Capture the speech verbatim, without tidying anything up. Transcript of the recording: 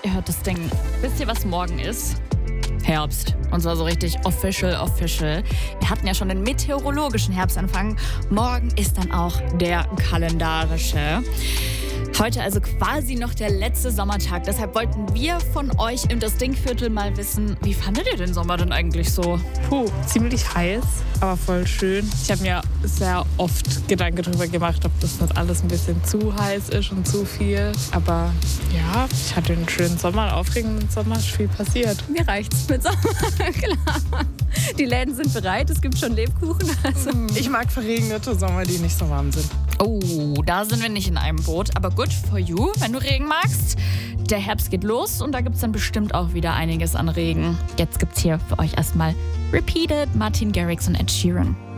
ihr hört das Ding. Wisst ihr, was morgen ist? Herbst. Und zwar so richtig official, official. Wir hatten ja schon den meteorologischen Herbstanfang. Morgen ist dann auch der kalendarische. Heute also quasi noch der letzte Sommertag. Deshalb wollten wir von euch im Das Ding-Viertel mal wissen, wie fandet ihr den Sommer denn eigentlich so? Puh, ziemlich heiß, aber voll schön. Ich habe mir sehr oft Gedanken darüber gemacht, ob das nicht alles ein bisschen zu heiß ist und zu viel. Aber ja, ich hatte einen schönen Sommer, einen aufregenden Sommer, ist viel passiert. Mir reicht's mit Sommer, klar. Die Läden sind bereit, es gibt schon Lebkuchen. Also. Ich mag verregnete Sommer, die nicht so warm sind. Oh, da sind wir nicht in einem Boot. Aber good for you, wenn du Regen magst. Der Herbst geht los und da gibt es dann bestimmt auch wieder einiges an Regen. Jetzt gibt's hier für euch erstmal Repeated, Martin Garrix und Ed Sheeran.